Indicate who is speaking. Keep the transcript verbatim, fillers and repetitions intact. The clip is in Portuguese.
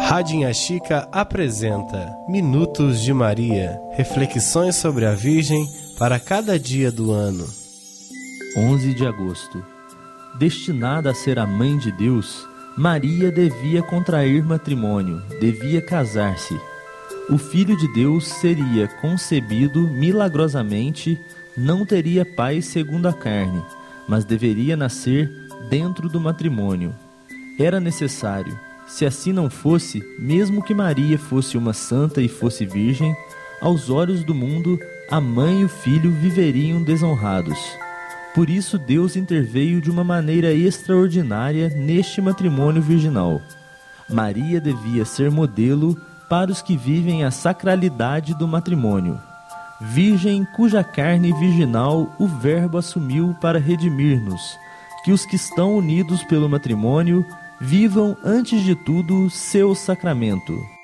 Speaker 1: Rádio Inha Chica apresenta Minutos de Maria, reflexões sobre a Virgem para cada dia do ano.
Speaker 2: onze de agosto. Destinada a ser a mãe de Deus, Maria devia contrair matrimônio, devia casar-se. O Filho de Deus seria concebido milagrosamente, não teria pai segundo a carne, mas deveria nascer dentro do matrimônio. Era necessário. Se assim não fosse, mesmo que Maria fosse uma santa e fosse virgem, aos olhos do mundo, a mãe e o filho viveriam desonrados. Por isso Deus interveio de uma maneira extraordinária neste matrimônio virginal. Maria devia ser modelo para os que vivem a sacralidade do matrimônio. Virgem cuja carne virginal o Verbo assumiu para redimir-nos, que os que estão unidos pelo matrimônio vivam, antes de tudo, seu sacramento.